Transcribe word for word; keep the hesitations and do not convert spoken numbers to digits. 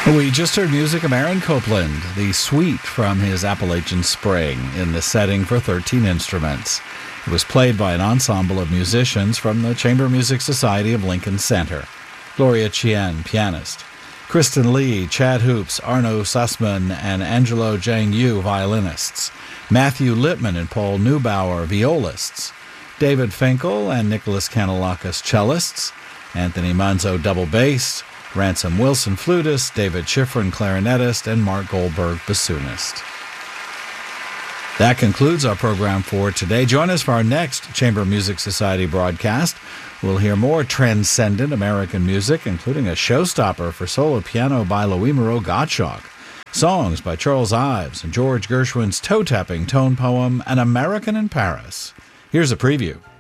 We just heard music of Aaron Copland, the suite from his Appalachian Spring, in the setting for thirteen instruments. It was played by an ensemble of musicians from the Chamber Music Society of Lincoln Center. Gloria Chien, pianist. Kristen Lee, Chad Hoops, Arno Sussman, and Angelo Jang Yu, violinists. Matthew Littman and Paul Neubauer, violists. David Finkel and Nicholas Kanalakis, cellists. Anthony Manzo, double bass. Ransom Wilson, flutist, David Schifrin, clarinetist, and Mark Goldberg, bassoonist. That concludes our program for today. Join us for our next Chamber Music Society broadcast. We'll hear more transcendent American music, including a showstopper for solo piano by Louis Moreau Gottschalk, songs by Charles Ives, and George Gershwin's toe-tapping tone poem, An American in Paris. Here's a preview.